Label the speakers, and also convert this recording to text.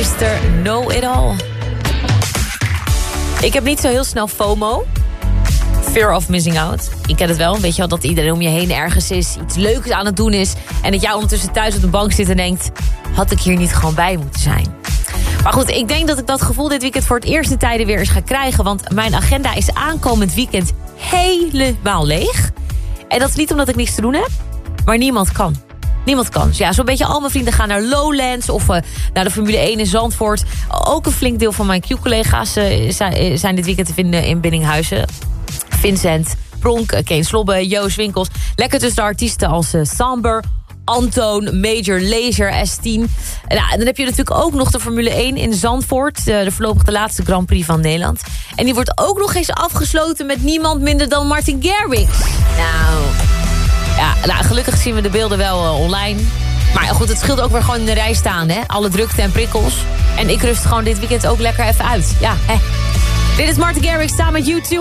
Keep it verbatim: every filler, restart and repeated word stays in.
Speaker 1: mister Know-It-All. Ik heb niet zo heel snel FOMO. Fear of missing out. Ik ken het wel, weet je wel, dat iedereen om je heen ergens is, iets leuks aan het doen is, en dat jij ondertussen thuis op de bank zit en denkt, had ik hier niet gewoon bij moeten zijn? Maar goed, ik denk dat ik dat gevoel dit weekend voor het eerst in tijden weer eens ga krijgen, want mijn agenda is aankomend weekend helemaal leeg. En dat is niet omdat ik niks te doen heb, maar niemand kan. Niemand kan. Dus ja, zo'n beetje al mijn vrienden gaan naar Lowlands of uh, naar de Formule één in Zandvoort. Ook een flink deel van mijn Q-collega's uh, zijn, zijn dit weekend te vinden in Biddinghuizen. Vincent, Pronk, Keen Slobbe, Joost Winkels. Lekker tussen de artiesten als uh, Samber, Antoon, Major, Laser, S tien. En, nou, en dan heb je natuurlijk ook nog de Formule één in Zandvoort. De, de voorlopig de laatste Grand Prix van Nederland. En die wordt ook nog eens afgesloten met niemand minder dan Martin Garrix. Nou, ja, nou, gelukkig zien we de beelden wel uh, online. Maar goed, het scheelt ook weer gewoon in de rij staan, hè? Alle drukte en prikkels. En ik rust gewoon dit weekend ook lekker even uit. Ja, hè. Dit is Martin Garrix samen met U twee.